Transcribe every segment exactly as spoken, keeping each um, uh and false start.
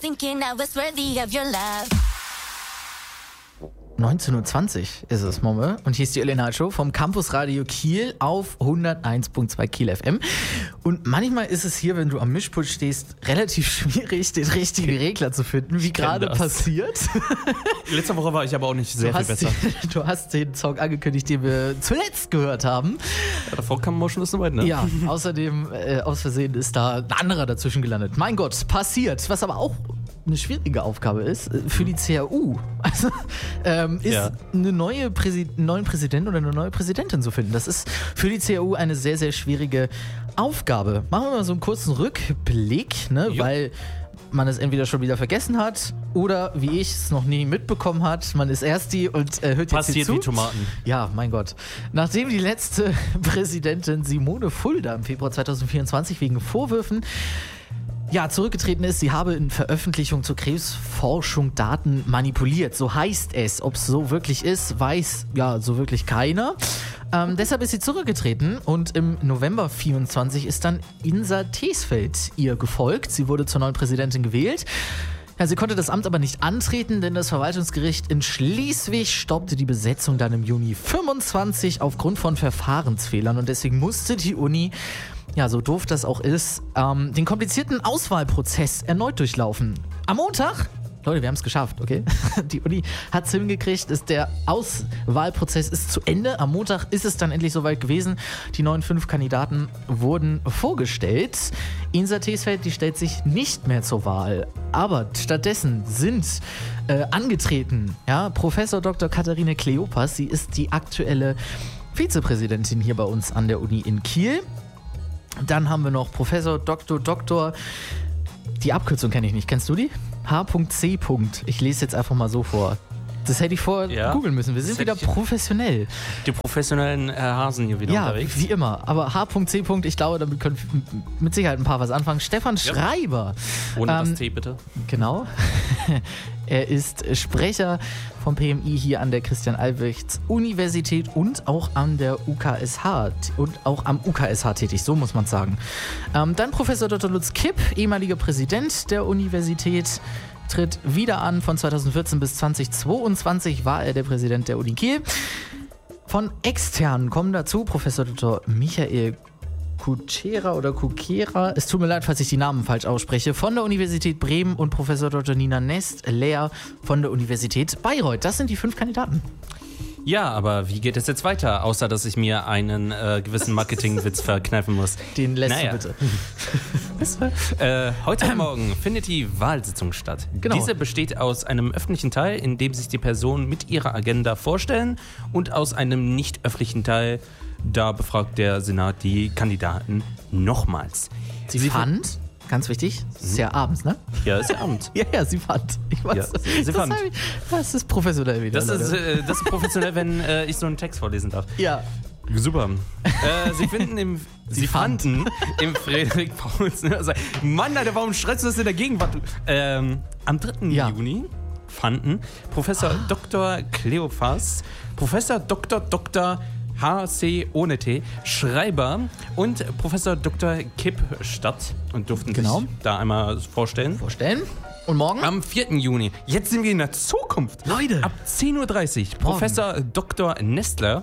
thinking I was worthy of your love. neunzehn Uhr zwanzig ist es, Momme. Und hier ist die Elena Show vom Campus Radio Kiel auf hunderteins Komma zwei Kiel F M. Und manchmal ist es hier, wenn du am Mischpult stehst, relativ schwierig, den richtigen Regler zu finden, wie gerade passiert. Letzte Woche war ich aber auch nicht sehr viel besser. Die, du hast den Song angekündigt, den wir zuletzt gehört haben. Ja, davor kam Motion ist soweit, ne? Ja, außerdem, äh, aus Versehen ist da ein anderer dazwischen gelandet. Mein Gott, passiert. Was aber auch eine schwierige Aufgabe ist für die C R U. Also ähm, ist ja. eine neue Präsi- einen neuen Präsidenten oder eine neue Präsidentin zu finden. Das ist für die C R U eine sehr, sehr schwierige Aufgabe. Machen wir mal so einen kurzen Rückblick, ne? Weil man es entweder schon wieder vergessen hat oder, wie ich es noch nie mitbekommen hat, man ist erst die und äh, hört jetzt Passiert hier zu. wie Tomaten. Ja, mein Gott. Nachdem die letzte Präsidentin Simone Fulda im Februar zwanzig vierundzwanzig wegen Vorwürfen Ja, zurückgetreten ist, sie habe in Veröffentlichung zur Krebsforschung Daten manipuliert. So heißt es. Ob es so wirklich ist, weiß ja so wirklich keiner. Ähm, deshalb ist sie zurückgetreten und im November vierundzwanzig ist dann Insa Thesfeld ihr gefolgt. Sie wurde zur neuen Präsidentin gewählt. Ja, sie konnte das Amt aber nicht antreten, denn das Verwaltungsgericht in Schleswig stoppte die Besetzung dann im Juni fünfundzwanzig aufgrund von Verfahrensfehlern und deswegen musste die Uni, ja, so doof das auch ist, ähm, den komplizierten Auswahlprozess erneut durchlaufen. Am Montag, Leute, wir haben es geschafft, okay? Die Uni hat es hingekriegt, ist der Auswahlprozess ist zu Ende. Am Montag ist es dann endlich soweit gewesen. Die neuen fünf Kandidaten wurden vorgestellt. Insa Thesfeld, die stellt sich nicht mehr zur Wahl. Aber stattdessen sind äh, angetreten, ja, Professor Doktor Katharine Kleopas. Sie ist die aktuelle Vizepräsidentin hier bei uns an der Uni in Kiel. Dann haben wir noch Professor Doktor Doktor. Die Abkürzung kenne ich nicht. Kennst du die? H C. Ich lese jetzt einfach mal so vor. Das hätte ich vorher ja, googeln müssen. Wir sind wieder professionell. Die professionellen äh, Hasen hier wieder ja, unterwegs. Ja, wie immer. Aber H C. Ich glaube, damit können mit Sicherheit ein paar was anfangen. Stefan ja. Schreiber. Ohne ähm, das T, bitte. Genau. Er ist Sprecher vom P M I hier an der Christian-Albrechts-Universität und auch an der U K S H und auch am U K S H tätig, so muss man sagen. Ähm, dann Professor Doktor Lutz Kipp, ehemaliger Präsident der Universität, tritt wieder an. Von zweitausendvierzehn bis zweitausendzweiundzwanzig war er der Präsident der Uni Kiel. Von externen kommen dazu Professor Doktor Michael Kuchera oder Kukera. Es tut mir leid, falls ich die Namen falsch ausspreche. Von der Universität Bremen und Professor Doktor Nina Nest-Lehr von der Universität Bayreuth. Das sind die fünf Kandidaten. Ja, aber wie geht es jetzt weiter, außer dass ich mir einen äh, gewissen Marketingwitz verkneifen muss? Den lässt naja. du bitte. äh, heute Morgen findet die Wahlsitzung statt. Genau. Diese besteht aus einem öffentlichen Teil, in dem sich die Personen mit ihrer Agenda vorstellen, und aus einem nicht öffentlichen Teil, da befragt der Senat die Kandidaten nochmals. Sie, sie fand, ganz wichtig, ist ja abends, ne? Ja, ist ja abends. ja, ja, sie fand. Ich weiß, ja, sie das, fand. Ich, das ist professionell wieder. Das ist, äh, das ist professionell, wenn äh, ich so einen Text vorlesen darf. Ja. Super. Äh, sie finden im... Sie, sie fanden im Friedrich-Pauls... Also, Mann, Alter, warum schreibst du das in der Gegenwart? Ähm, am dritten Ja. Juni fanden Professor ah. Doktor Kleopas, Professor Doktor Doktor H C ohne T, Schreiber und Professor Doktor Kipp statt und durften genau. sich da einmal vorstellen. Vorstellen. Und morgen? Am vierten Juni. Jetzt sind wir in der Zukunft. Leute. Ab zehn Uhr dreißig. Morgen. Professor Doktor Nestler.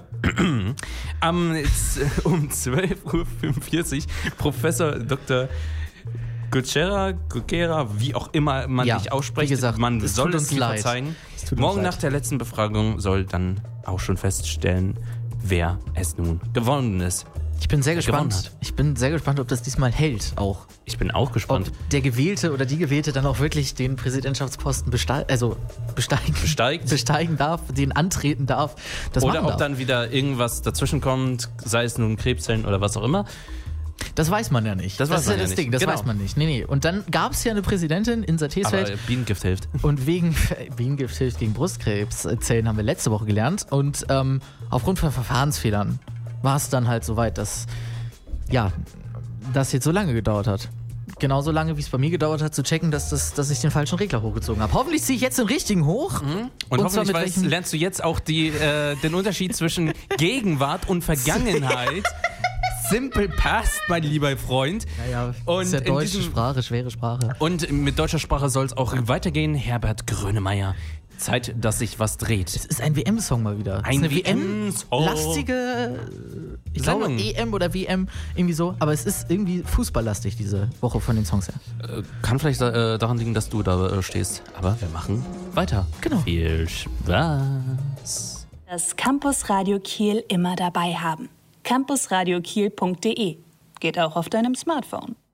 Am, um zwölf Uhr fünfundvierzig. Professor Doktor Kuchera, Kukera, wie auch immer man ja, dich ausspricht. Wie gesagt, man es soll tut es uns mir leid. verzeihen. Es tut Morgen uns nach leid. der letzten Befragung soll dann auch schon feststellen, wer es nun gewonnen ist. Ich bin sehr gespannt. Ich bin sehr gespannt, ob das diesmal hält auch. Ich bin auch gespannt. Ob der Gewählte oder die Gewählte dann auch wirklich den Präsidentschaftsposten beste- also besteigen, Besteigt. besteigen darf, den antreten darf. Das oder ob darf. dann wieder irgendwas dazwischen kommt, sei es nun Krebszellen oder was auch immer. Das weiß man ja nicht. Das, das weiß ist man ja das ja Ding, nicht. das Genau. weiß man nicht. Nee, nee. Und dann gab es ja eine Präsidentin, Insa Thesfeld. Aber Bienengift hilft. Und wegen Bienengift hilft gegen Brustkrebszellen haben wir letzte Woche gelernt. Und ähm, aufgrund von Verfahrensfehlern war es dann halt so weit, dass ja, das jetzt so lange gedauert hat. Genauso lange, wie es bei mir gedauert hat, zu checken, dass, das, dass ich den falschen Regler hochgezogen habe. Hoffentlich ziehe ich jetzt den richtigen hoch. Mhm. Und, und hoffentlich weißt, lernst du jetzt auch die, äh, den Unterschied zwischen Gegenwart und Vergangenheit Simple passt, mein lieber Freund. Naja, Und ist ja in deutsche diesem- Sprache, schwere Sprache. Und mit deutscher Sprache soll es auch weitergehen. Herbert Grönemeyer. Zeit, dass sich was dreht. Es ist ein W M-Song mal wieder. Ein es ist eine W M-Song. W M-lastige, ich glaube Sendung. E M oder W M, irgendwie so. Aber es ist irgendwie fußballlastig diese Woche von den Songs her. Äh, Kann vielleicht äh, daran liegen, dass du da äh, stehst. Aber wir machen weiter. Genau. Viel Spaß. Das Campus Radio Kiel immer dabei haben. campus radio kiel punkt de. Geht auch auf deinem Smartphone.